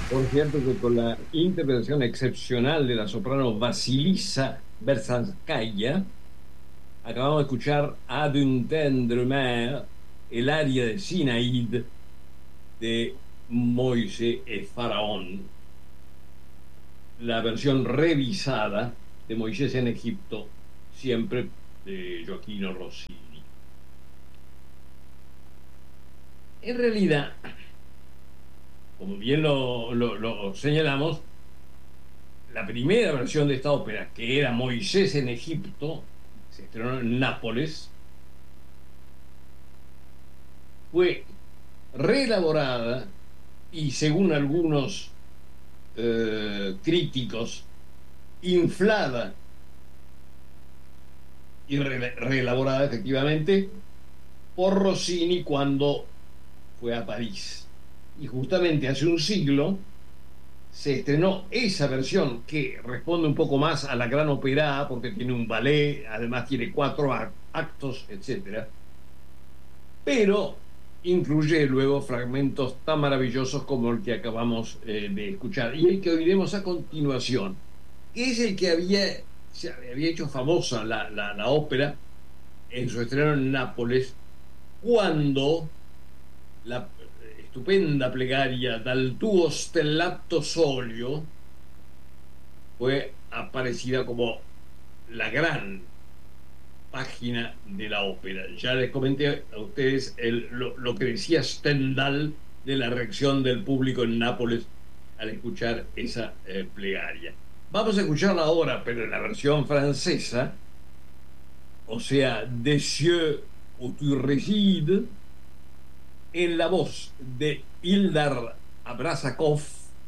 Por cierto que con la interpretación excepcional de la soprano Vasilisa Berzanskaya, acabamos de escuchar Ad une tendre mer, el aria de Sinaíd de Moisés et Faraón, la versión revisada de Moisés en Egipto, siempre de Gioachino Rossini. En realidad, como bien lo señalamos, la primera versión de esta ópera, que era Moisés en Egipto, se estrenó en Nápoles, fue reelaborada y según algunos críticos, inflada y reelaborada efectivamente por Rossini cuando fue a París. Y justamente hace un siglo se estrenó esa versión que responde un poco más a la gran ópera porque tiene un ballet, además tiene cuatro actos, etcétera, pero incluye luego fragmentos tan maravillosos como el que acabamos de escuchar y el que oiremos a continuación, que es el que se había hecho famosa la ópera en su estreno en Nápoles, cuando la estupenda plegaria Dal tuo stellato solio fue aparecida como la gran página de la ópera. Ya les comenté a ustedes lo que decía Stendhal de la reacción del público en Nápoles al escuchar esa plegaria. Vamos a escucharla ahora, pero en la versión francesa, o sea, Des cieux où tu résides, en la voz de Ildar Abrasakov,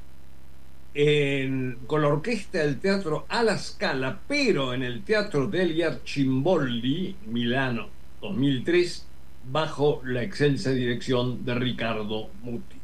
con la orquesta del Teatro alla Scala, pero en el Teatro degli Arcimboldi, Milano 2003, bajo la excelsa dirección de Ricardo Muti.